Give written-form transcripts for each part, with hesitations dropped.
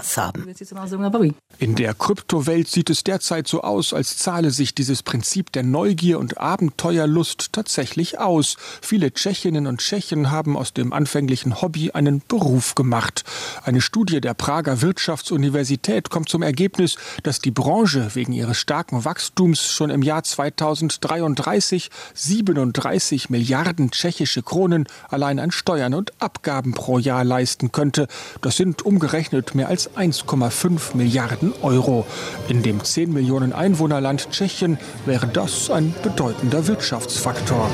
Spaß haben. In der Kryptowelt sieht es derzeit so aus, als zahle sich dieses Prinzip der Neugier und Abenteuerlust tatsächlich aus. Viele Tschechinnen und Tschechen haben aus dem anfänglichen Hobby einen Beruf gemacht. Eine Studie der Prager Wirtschaftsuniversität kommt zum Ergebnis, dass die Branche wegen ihres starken Wachstums schon im Jahr 2033 37 Milliarden tschechische Kronen allein an Steuern und Abgaben pro Jahr leisten könnte. Das sind umgerechnet mehr als 1,5 Milliarden Euro. In dem 10 Millionen Einwohnerland Tschechien wäre das ein bedeutender Wirtschaftsfaktor.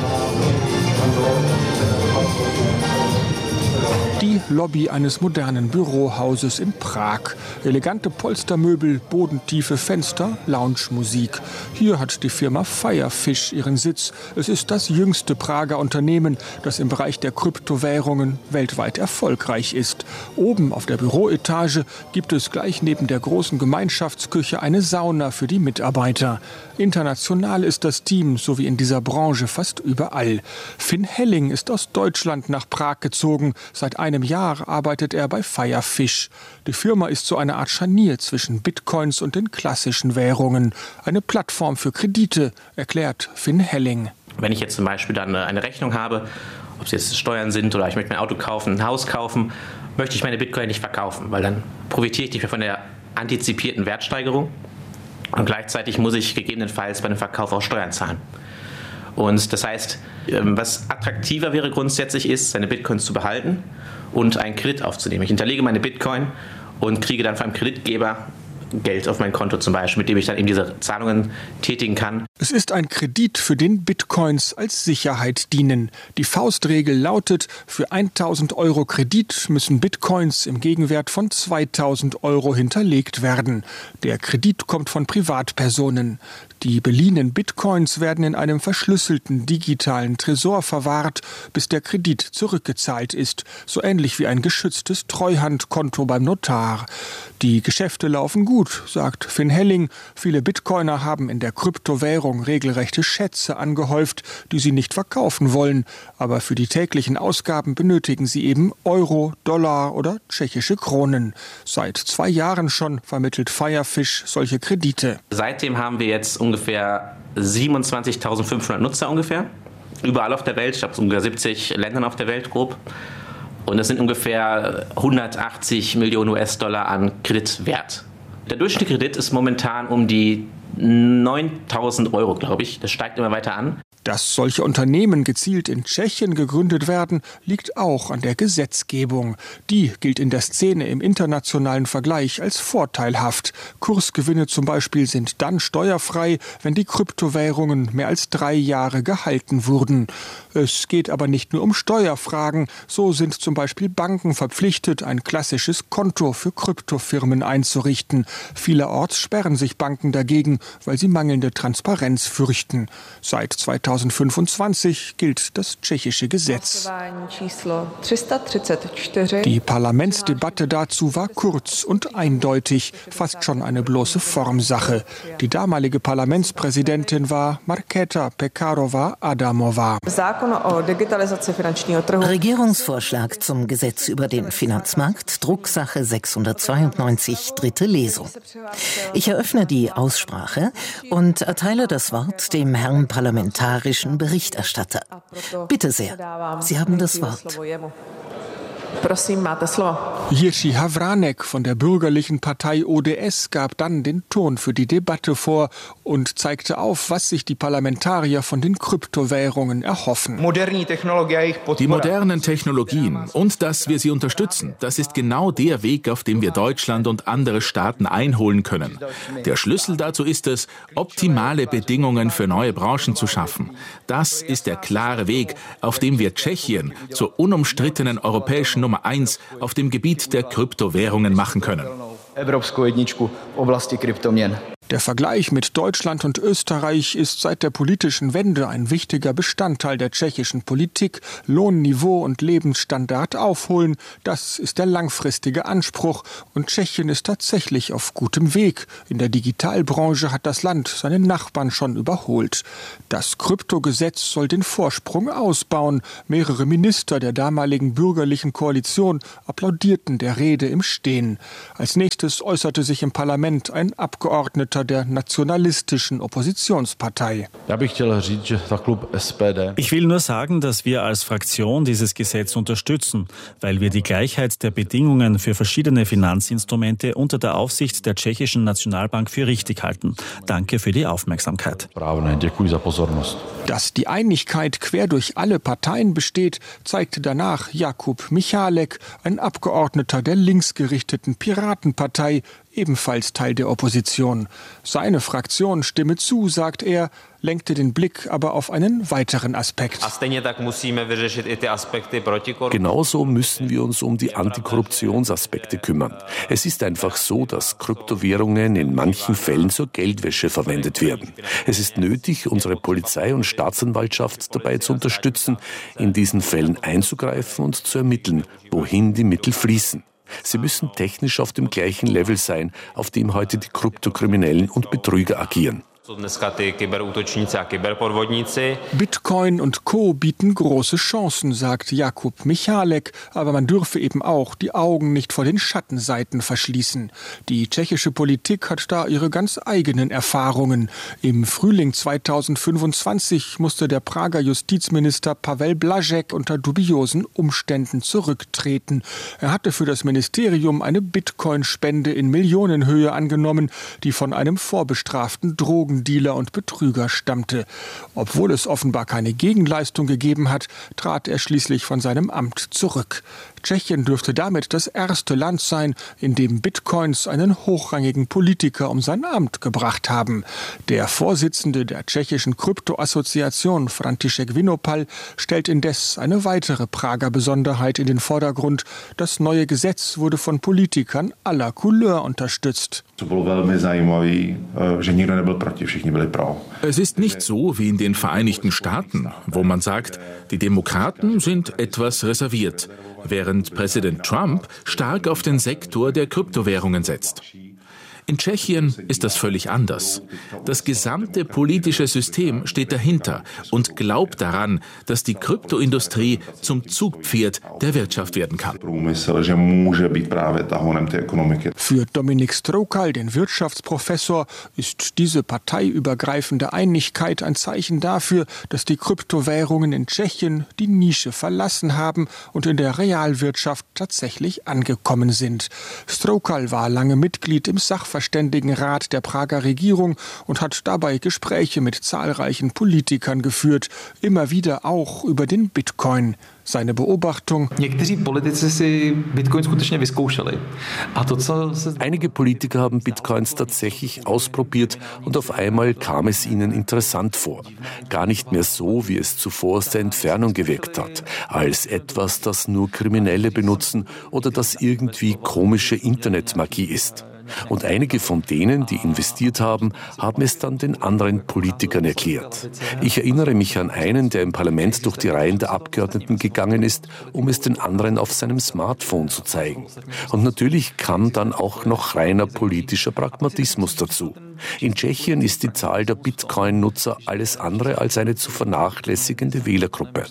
Die Lobby eines modernen Bürohauses in Prag. Elegante Polstermöbel, bodentiefe Fenster, Lounge-Musik. Hier hat die Firma Firefish ihren Sitz. Es ist das jüngste Prager Unternehmen, das im Bereich der Kryptowährungen weltweit erfolgreich ist. Oben auf der Büroetage gibt es gleich neben der großen Gemeinschaftsküche eine Sauna für die Mitarbeiter. International ist das Team, so wie in dieser Branche fast überall. Finn Helling ist aus Deutschland nach Prag gezogen. Seit einem Jahr arbeitet er bei Firefish. Die Firma ist so eine Art Scharnier zwischen Bitcoins und den klassischen Währungen. Eine Plattform für Kredite, erklärt Finn Helling. Wenn ich jetzt zum Beispiel dann eine Rechnung habe, ob es jetzt Steuern sind oder ich möchte mir ein Auto kaufen, ein Haus kaufen, möchte ich meine Bitcoin nicht verkaufen, weil dann profitiere ich nicht mehr von der antizipierten Wertsteigerung und gleichzeitig muss ich gegebenenfalls bei dem Verkauf auch Steuern zahlen. Und das heißt, was attraktiver wäre grundsätzlich ist, seine Bitcoins zu behalten und einen Kredit aufzunehmen. Ich hinterlege meine Bitcoin und kriege dann von einem Kreditgeber Geld auf mein Konto zum Beispiel, mit dem ich dann eben diese Zahlungen tätigen kann. Es ist ein Kredit, für den Bitcoins als Sicherheit dienen. Die Faustregel lautet, für 1.000 Euro Kredit müssen Bitcoins im Gegenwert von 2.000 Euro hinterlegt werden. Der Kredit kommt von Privatpersonen. Die beliehenen Bitcoins werden in einem verschlüsselten digitalen Tresor verwahrt, bis der Kredit zurückgezahlt ist. So ähnlich wie ein geschütztes Treuhandkonto beim Notar. Die Geschäfte laufen gut, sagt Finn Helling. Viele Bitcoiner haben in der Kryptowährung regelrechte Schätze angehäuft, die sie nicht verkaufen wollen. Aber für die täglichen Ausgaben benötigen sie eben Euro, Dollar oder tschechische Kronen. Seit 2 Jahren schon vermittelt Firefish solche Kredite. Seitdem haben wir jetzt ungefähr 27.500 Nutzer ungefähr. Überall auf der Welt, ich glaube ungefähr 70 Ländern auf der Welt grob. Und das sind ungefähr 180 Millionen US-Dollar an Kreditwert. Der durchschnittliche Kredit ist momentan um die 9.000 Euro, glaube ich. Das steigt immer weiter an. Dass solche Unternehmen gezielt in Tschechien gegründet werden, liegt auch an der Gesetzgebung. Die gilt in der Szene im internationalen Vergleich als vorteilhaft. Kursgewinne zum Beispiel sind dann steuerfrei, wenn die Kryptowährungen mehr als 3 Jahre gehalten wurden. Es geht aber nicht nur um Steuerfragen. So sind zum Beispiel Banken verpflichtet, ein klassisches Konto für Kryptofirmen einzurichten. Vielerorts sperren sich Banken dagegen, weil sie mangelnde Transparenz fürchten. Seit 2025 gilt das tschechische Gesetz. Die Parlamentsdebatte dazu war kurz und eindeutig, fast schon eine bloße Formsache. Die damalige Parlamentspräsidentin war Markéta Pekarová-Adamová. Regierungsvorschlag zum Gesetz über den Finanzmarkt, Drucksache 692, 3. Lesung. Ich eröffne die Aussprache und erteile das Wort dem Herrn parlamentarischen Berichterstatter. Bitte sehr, Sie haben das Wort. Jiří Havránek von der bürgerlichen Partei ODS gab dann den Ton für die Debatte vor und zeigte auf, was sich die Parlamentarier von den Kryptowährungen erhoffen. Die modernen Technologien und dass wir sie unterstützen, das ist genau der Weg, auf dem wir Deutschland und andere Staaten einholen können. Der Schlüssel dazu ist es, optimale Bedingungen für neue Branchen zu schaffen. Das ist der klare Weg, auf dem wir Tschechien zur unumstrittenen europäischen Nummer 1 auf dem Gebiet der Kryptowährungen machen können. Der Vergleich mit Deutschland und Österreich ist seit der politischen Wende ein wichtiger Bestandteil der tschechischen Politik. Lohnniveau und Lebensstandard aufholen, das ist der langfristige Anspruch. Und Tschechien ist tatsächlich auf gutem Weg. In der Digitalbranche hat das Land seine Nachbarn schon überholt. Das Kryptogesetz soll den Vorsprung ausbauen. Mehrere Minister der damaligen bürgerlichen Koalition applaudierten der Rede im Stehen. Als nächstes äußerte sich im Parlament ein Abgeordneter der nationalistischen Oppositionspartei. Ich will nur sagen, dass wir als Fraktion dieses Gesetz unterstützen, weil wir die Gleichheit der Bedingungen für verschiedene Finanzinstrumente unter der Aufsicht der tschechischen Nationalbank für richtig halten. Danke für die Aufmerksamkeit. Dass die Einigkeit quer durch alle Parteien besteht, zeigte danach Jakub Michálek, ein Abgeordneter der linksgerichteten Piratenpartei, ebenfalls Teil der Opposition. Seine Fraktion stimme zu, sagt er, lenkte den Blick aber auf einen weiteren Aspekt. Genauso müssen wir uns um die Antikorruptionsaspekte kümmern. Es ist einfach so, dass Kryptowährungen in manchen Fällen zur Geldwäsche verwendet werden. Es ist nötig, unsere Polizei und Staatsanwaltschaft dabei zu unterstützen, in diesen Fällen einzugreifen und zu ermitteln, wohin die Mittel fließen. Sie müssen technisch auf dem gleichen Level sein, auf dem heute die Kryptokriminellen und Betrüger agieren. Bitcoin und Co. bieten große Chancen, sagt Jakub Michálek, aber man dürfe eben auch die Augen nicht vor den Schattenseiten verschließen. Die tschechische Politik hat da ihre ganz eigenen Erfahrungen. Im Frühling 2025 musste der Prager Justizminister Pavel Blažek unter dubiosen Umständen zurücktreten. Er hatte für das Ministerium eine Bitcoin-Spende in Millionenhöhe angenommen, die von einem vorbestraften Drogendealer und Betrüger stammte. Obwohl es offenbar keine Gegenleistung gegeben hat, trat er schließlich von seinem Amt zurück. Tschechien dürfte damit das erste Land sein, in dem Bitcoins einen hochrangigen Politiker um sein Amt gebracht haben. Der Vorsitzende der tschechischen Kryptoassoziation, František Vinopal, stellt indes eine weitere Prager Besonderheit in den Vordergrund. Das neue Gesetz wurde von Politikern aller Couleur unterstützt. Es ist nicht so wie in den Vereinigten Staaten, wo man sagt, die Demokraten sind etwas reserviert, während Präsident Trump stark auf den Sektor der Kryptowährungen setzt. In Tschechien ist das völlig anders. Das gesamte politische System steht dahinter und glaubt daran, dass die Kryptoindustrie zum Zugpferd der Wirtschaft werden kann. Für Dominik Stroukal, den Wirtschaftsprofessor, ist diese parteiübergreifende Einigkeit ein Zeichen dafür, dass die Kryptowährungen in Tschechien die Nische verlassen haben und in der Realwirtschaft tatsächlich angekommen sind. Stroukal war lange Mitglied im Sachverständigenrat der Prager Regierung und hat dabei Gespräche mit zahlreichen Politikern geführt, immer wieder auch über den Bitcoin. Seine Beobachtung: Einige Politiker haben Bitcoins tatsächlich ausprobiert und auf einmal kam es ihnen interessant vor. Gar nicht mehr so, wie es zuvor aus der Entfernung gewirkt hat, als etwas, das nur Kriminelle benutzen oder das irgendwie komische Internetmagie ist. Und einige von denen, die investiert haben, haben es dann den anderen Politikern erklärt. Ich erinnere mich an einen, der im Parlament durch die Reihen der Abgeordneten gegangen ist, um es den anderen auf seinem Smartphone zu zeigen. Und natürlich kam dann auch noch reiner politischer Pragmatismus dazu. In Tschechien ist die Zahl der Bitcoin-Nutzer alles andere als eine zu vernachlässigende Wählergruppe.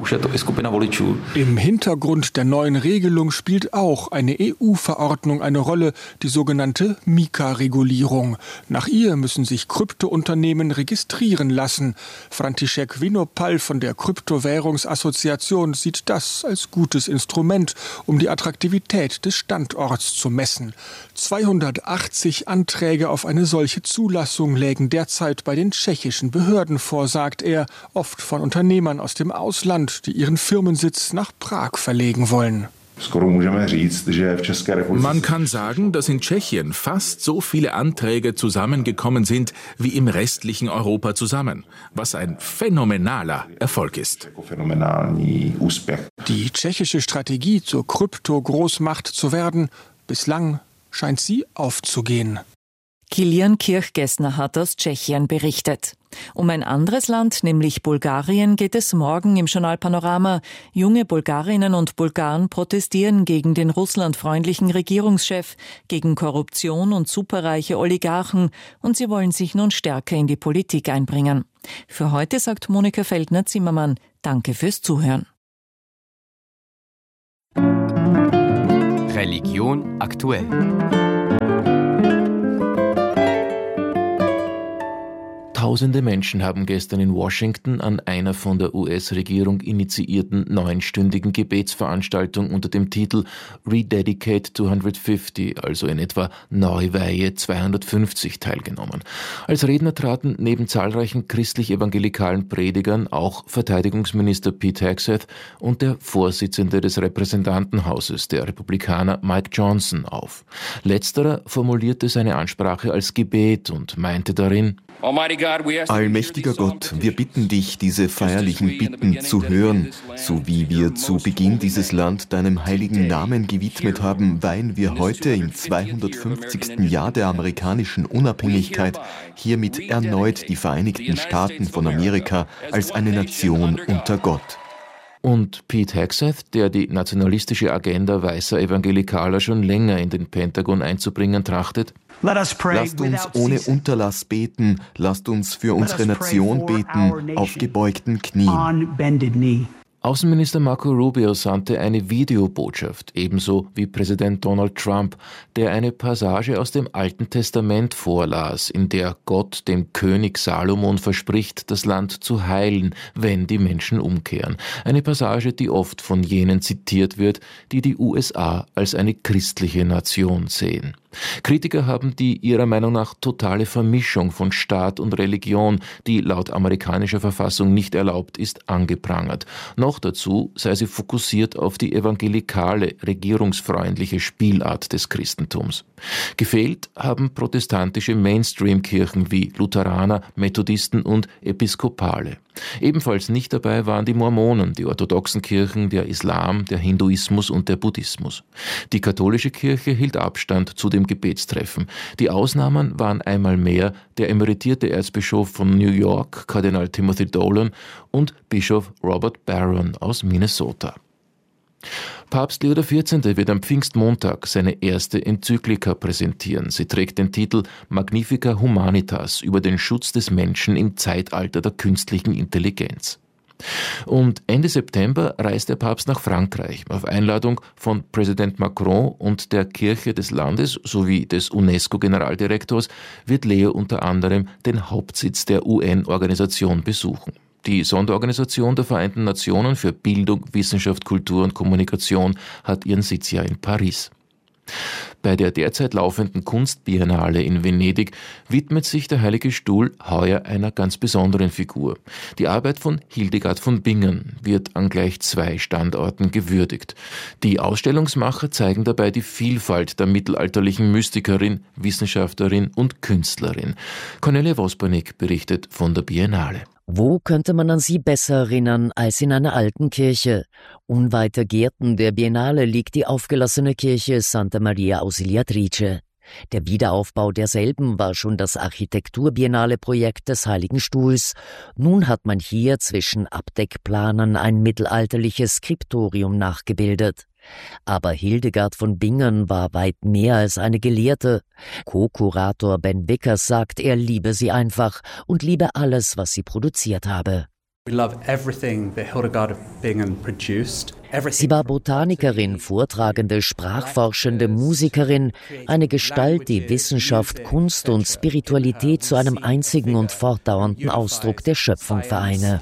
Im Hintergrund der neuen Regelung spielt auch eine EU-Verordnung eine Rolle, die sogenannte MiCA-Regulierung. Nach ihr müssen sich Kryptounternehmen registrieren lassen. František Vinopal von der Kryptowährungsassoziation sieht das als gutes Instrument, um die Attraktivität des Standorts zu messen. 280 Anträge auf eine solche Zulassung lägen derzeit bei den tschechischen Behörden vor, sagt er, oft von Unternehmern aus dem Ausland, die ihren Firmensitz nach Prag verlegen wollen. Man kann sagen, dass in Tschechien fast so viele Anträge zusammengekommen sind wie im restlichen Europa zusammen, was ein phänomenaler Erfolg ist. Die tschechische Strategie, zur Krypto-Großmacht zu werden, bislang scheint sie aufzugehen. Kilian Kirchgessner hat aus Tschechien berichtet. Um ein anderes Land, nämlich Bulgarien, geht es morgen im Journal Panorama. Junge Bulgarinnen und Bulgaren protestieren gegen den russlandfreundlichen Regierungschef, gegen Korruption und superreiche Oligarchen und sie wollen sich nun stärker in die Politik einbringen. Für heute sagt Monika Feldner-Zimmermann, danke fürs Zuhören. Religion aktuell. Tausende Menschen haben gestern in Washington an einer von der US-Regierung initiierten 9-stündigen Gebetsveranstaltung unter dem Titel Rededicate 250, also in etwa Neuweihe 250, teilgenommen. Als Redner traten neben zahlreichen christlich-evangelikalen Predigern auch Verteidigungsminister Pete Hegseth und der Vorsitzende des Repräsentantenhauses, der Republikaner Mike Johnson, auf. Letzterer formulierte seine Ansprache als Gebet und meinte darin: Allmächtiger Gott, wir bitten dich, diese feierlichen Bitten zu hören, so wie wir zu Beginn dieses Land deinem heiligen Namen gewidmet haben, weihen wir heute im 250. Jahr der amerikanischen Unabhängigkeit hiermit erneut die Vereinigten Staaten von Amerika als eine Nation unter Gott. Und Pete Hegseth, der die nationalistische Agenda weißer Evangelikaler schon länger in den Pentagon einzubringen trachtet: Lasst uns ohne Unterlass beten, lasst uns für unsere Nation beten, auf gebeugten Knien. Außenminister Marco Rubio sandte eine Videobotschaft, ebenso wie Präsident Donald Trump, der eine Passage aus dem Alten Testament vorlas, in der Gott dem König Salomon verspricht, das Land zu heilen, wenn die Menschen umkehren. Eine Passage, die oft von jenen zitiert wird, die die USA als eine christliche Nation sehen. Kritiker haben die ihrer Meinung nach totale Vermischung von Staat und Religion, die laut amerikanischer Verfassung nicht erlaubt ist, angeprangert. Noch dazu sei sie fokussiert auf die evangelikale, regierungsfreundliche Spielart des Christentums. Gefehlt haben protestantische Mainstream-Kirchen wie Lutheraner, Methodisten und Episkopale. Ebenfalls nicht dabei waren die Mormonen, die orthodoxen Kirchen, der Islam, der Hinduismus und der Buddhismus. Die katholische Kirche hielt Abstand zu dem Gebetstreffen. Die Ausnahmen waren einmal mehr der emeritierte Erzbischof von New York, Kardinal Timothy Dolan, und Bischof Robert Barron aus Minnesota. Papst Leo XIV. Wird am Pfingstmontag seine erste Enzyklika präsentieren. Sie trägt den Titel Magnifica Humanitas über den Schutz des Menschen im Zeitalter der künstlichen Intelligenz. Und Ende September reist der Papst nach Frankreich. Auf Einladung von Präsident Macron und der Kirche des Landes sowie des UNESCO-Generaldirektors wird Leo unter anderem den Hauptsitz der UN-Organisation besuchen. Die Sonderorganisation der Vereinten Nationen für Bildung, Wissenschaft, Kultur und Kommunikation hat ihren Sitz ja in Paris. Bei der derzeit laufenden Kunstbiennale in Venedig widmet sich der Heilige Stuhl heuer einer ganz besonderen Figur. Die Arbeit von Hildegard von Bingen wird an gleich 2 Standorten gewürdigt. Die Ausstellungsmacher zeigen dabei die Vielfalt der mittelalterlichen Mystikerin, Wissenschaftlerin und Künstlerin. Cornelia Vospanik berichtet von der Biennale. Wo könnte man an sie besser erinnern als in einer alten Kirche? Unweit der Gärten der Biennale liegt die aufgelassene Kirche Santa Maria Ausiliatrice. Der Wiederaufbau derselben war schon das Architekturbiennale-Projekt des Heiligen Stuhls. Nun hat man hier zwischen Abdeckplanen ein mittelalterliches Skriptorium nachgebildet. Aber Hildegard von Bingen war weit mehr als eine Gelehrte. Co-Kurator Ben Vickers sagt, er liebe sie einfach und liebe alles, was sie produziert habe. Sie war Botanikerin, vortragende, sprachforschende Musikerin, eine Gestalt, die Wissenschaft, Kunst und Spiritualität zu einem einzigen und fortdauernden Ausdruck der Schöpfung vereine.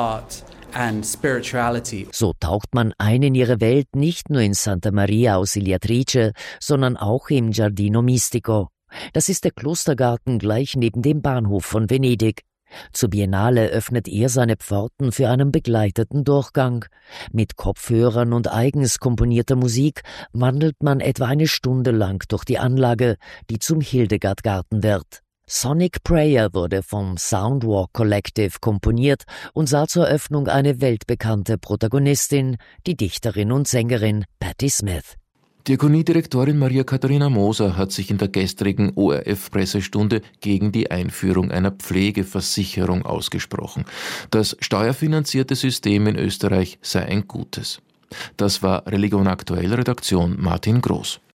So taucht man ein in ihre Welt nicht nur in Santa Maria Ausiliatrice, sondern auch im Giardino Mistico. Das ist der Klostergarten gleich neben dem Bahnhof von Venedig. Zur Biennale öffnet er seine Pforten für einen begleiteten Durchgang. Mit Kopfhörern und eigens komponierter Musik wandelt man etwa eine Stunde lang durch die Anlage, die zum Hildegardgarten wird. Sonic Prayer wurde vom Soundwalk Collective komponiert und sah zur Eröffnung eine weltbekannte Protagonistin, die Dichterin und Sängerin Patti Smith. Diakoniedirektorin Maria Katharina Moser hat sich in der gestrigen ORF-Pressestunde gegen die Einführung einer Pflegeversicherung ausgesprochen. Das steuerfinanzierte System in Österreich sei ein gutes. Das war Religion Aktuell, Redaktion Martin Groß.